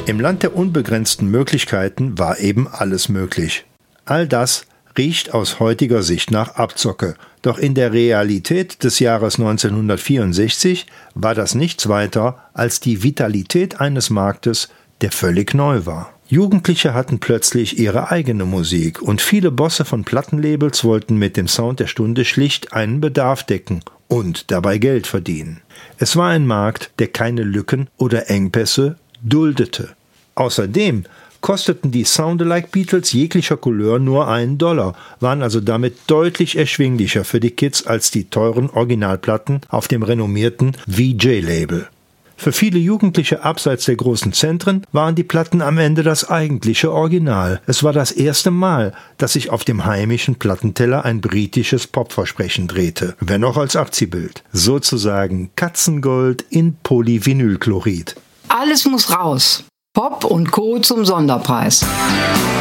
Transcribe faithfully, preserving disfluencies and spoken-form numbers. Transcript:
Im Land der unbegrenzten Möglichkeiten war eben alles möglich. All das riecht aus heutiger Sicht nach Abzocke. Doch in der Realität des Jahres neunzehnhundertvierundsechzig war das nichts weiter als die Vitalität eines Marktes, der völlig neu war. Jugendliche hatten plötzlich ihre eigene Musik und viele Bosse von Plattenlabels wollten mit dem Sound der Stunde schlicht einen Bedarf decken und dabei Geld verdienen. Es war ein Markt, der keine Lücken oder Engpässe duldete. Außerdem kosteten die Sound-alike Beatles jeglicher Couleur nur einen Dollar, waren also damit deutlich erschwinglicher für die Kids als die teuren Originalplatten auf dem renommierten V J-Label. Für viele Jugendliche abseits der großen Zentren waren die Platten am Ende das eigentliche Original. Es war das erste Mal, dass sich auf dem heimischen Plattenteller ein britisches Popversprechen drehte, wenn auch als Abziehbild. Sozusagen Katzengold in Polyvinylchlorid. Alles muss raus. Pop und Co. zum Sonderpreis.